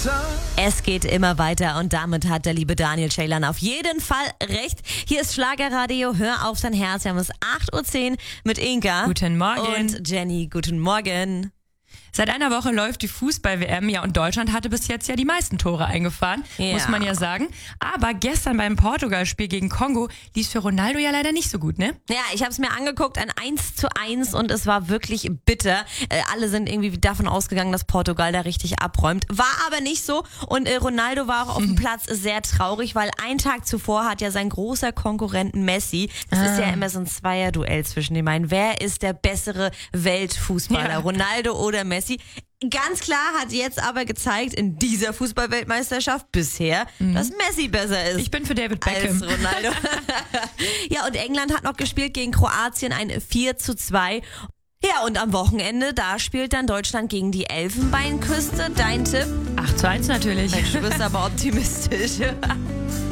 Es geht immer weiter und damit hat der liebe Daniel Ceylan auf jeden Fall recht. Hier ist Schlagerradio, hör auf dein Herz. Wir haben es 8.10 Uhr mit Inka. Guten Morgen. Und Jenny, guten Morgen. Seit einer Woche läuft die Fußball-WM, ja, und Deutschland hatte bis jetzt ja die meisten Tore eingefahren, muss man ja sagen. Aber gestern beim Portugal-Spiel gegen Kongo lief für Ronaldo ja leider nicht so gut, ne? Ja, ich habe es mir angeguckt, ein 1:1 und es war wirklich bitter. Alle sind irgendwie davon ausgegangen, dass Portugal da richtig abräumt. War aber nicht so und Ronaldo war auch auf dem Platz sehr traurig, weil einen Tag zuvor hat ja sein großer Konkurrent Messi, das ist ja immer so ein Zweierduell zwischen den beiden. Wer ist der bessere Weltfußballer, Ja. Ronaldo oder Messi? Ganz klar hat jetzt aber gezeigt in dieser Fußballweltmeisterschaft bisher, dass Messi besser ist. Ich bin für David Beckham. Als Ronaldo. Ja, und England hat noch gespielt gegen Kroatien, ein 4:2. Ja, und am Wochenende, da spielt dann Deutschland gegen die Elfenbeinküste. Dein Tipp? 8:1 natürlich. Mensch, du bist aber optimistisch.